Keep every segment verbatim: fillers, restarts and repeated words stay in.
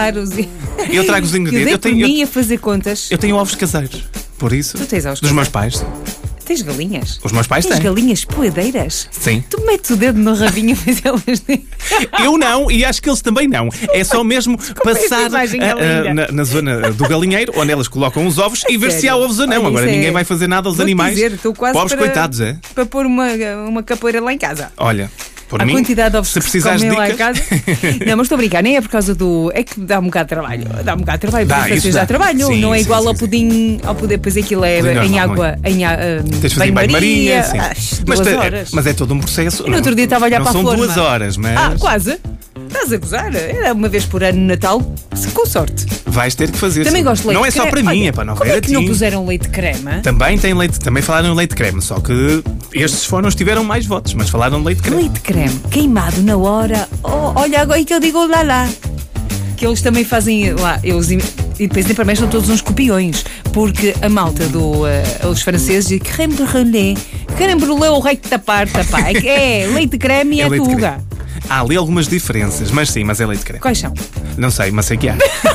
os... Eu trago os ingredientes. Eu, eu tenho, tenho por mim eu, a fazer contas. eu tenho ovos caseiros. Por isso. Tu tens ovos dos caseiros? meus pais. Tens galinhas? Os meus pais Tens têm. galinhas poedeiras? Sim. Tu metes o dedo no rabinho, mas elas nem... Eu não, e acho que eles também não. É só mesmo passar imagem a- a- galinha. na, na zona do galinheiro, onde elas colocam os ovos, e ver sério? se há ovos ou não. Olha, Agora isso é- ninguém vai fazer nada aos Vou-te animais. dizer, estou quase Pobres para, coitados, é? para pôr uma, uma capoeira lá em casa. Olha, por A mim, quantidade de ovos se que se precisares de comem lá em dicas. casa. Não, mas estou a brincar, nem é por causa do. É que dá um bocado de trabalho. Dá um bocado de trabalho, Dá, porque isso vocês dá. dá trabalho. Sim, não é sim, igual sim, ao sim. pudim, ao pudim, pois aquilo é Pudim em normal, água, em a- ah, Tens de fazer banho-maria. banho-maria, sim. Ah, Mas, duas te- horas. mas é todo um processo. E no outro dia estava a olhar não para a são forma. duas horas, mas Ah, quase. Estás a gozar? Era uma vez por ano no Natal, com sorte. vais ter que fazer. Também sim. gosto de leite Não é de só creme. para mim, Olha, é para não como ver é a que não ti. puseram leite de creme? Também tem leite, também falaram em leite de creme, só que estes foram, tiveram mais votos, mas falaram de leite de creme. Leite de creme, queimado na hora. Oh, olha, agora é que eu digo lá lá. Que eles também fazem lá, eles, e depois nem para mim são todos uns copiões, porque a malta do, uh, os franceses dizem creme brûlée, creme brûlée é o rei que tapar, tapar. É, que é leite de creme e É é leite de tuga. creme. Há ali algumas diferenças, mas sim, mas é leite de creme. Quais são? Não sei, mas sei que há.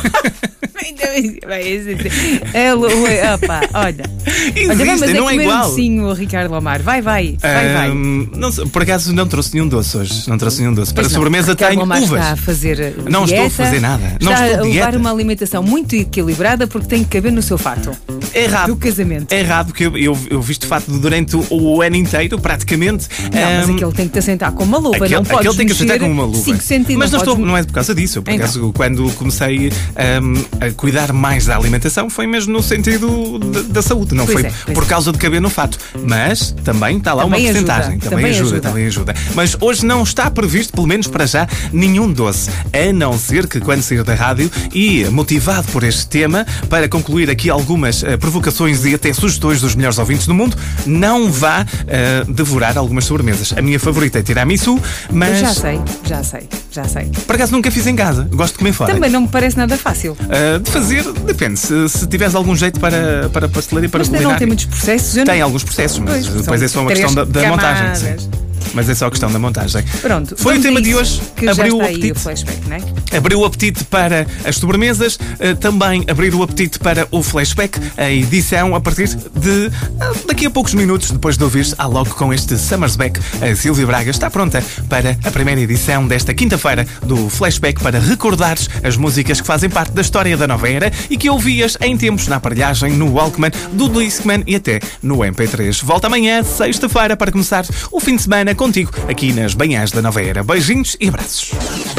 É, opa, olha. Existem, Olha, mas é não é comer igual. um docinho, Ricardo Omar. Vai, vai, vai, vai. Ahm, não sei, por acaso não trouxe nenhum doce hoje. Não trouxe nenhum doce. Para a Pois não, sobremesa Ricardo tenho Omar uvas. está a fazer Não dieta, estou a fazer nada. Não está estou a de levar dieta. uma alimentação muito equilibrada porque tem que caber no seu fato É errado. do casamento. É errado, porque eu, eu, eu visto fato durante o, o ano inteiro, praticamente. Não, mas Ahm, aquele tem que te assentar com uma luva. Aquele, não podes aquele tem que assentar com uma luva. cinco centímetros. Mas não, estou, podes- não é por causa disso. Eu, por Então. acaso, quando comecei ahm, a cuidar mais da alimentação, foi mesmo no sentido da, da saúde. Não Pois foi é, pois por é. causa de caber no fato. Mas também está lá Também uma ajuda, porcentagem. Também, também ajuda, ajuda. também ajuda. Mas hoje não está previsto, pelo menos para já, nenhum doce. A não ser que quando sair da rádio e motivado por este tema, para concluir aqui algumas eh, provocações e até sugestões dos melhores ouvintes do mundo, não vá eh, devorar algumas sobremesas. A minha favorita é tiramisu, mas Eu já sei, já sei, já sei. por acaso nunca fiz em casa. Gosto de comer fora. Também não me parece nada fácil. Ah, de fazer, depende. Se, se tiveres algum jeito para, para pastelaria, para Mas não culinária. tem muitos processos. Eu não... Tem alguns processos, mas Pois, depois são é só uma três questão da, da montagem. camadas. Sim. Mas é só a questão da montagem. Pronto, Foi o vamos a tema de isso, hoje. que já Abriu o está aí apetite. o flashback, não é? Abriu o apetite para as sobremesas, eh, também abrir o apetite para o flashback, a edição a partir de ah, daqui a poucos minutos, depois de ouvir há logo com este Summer's Back. A Silvia Braga está pronta para a primeira edição desta quinta-feira do flashback, para recordares as músicas que fazem parte da história da nova era e que ouvias em tempos na aparelhagem, no Walkman, do Discman e até no M P três. Volta amanhã, sexta-feira, para começar o fim de semana contigo aqui nas Banhãs da Nova Era. Beijinhos e abraços.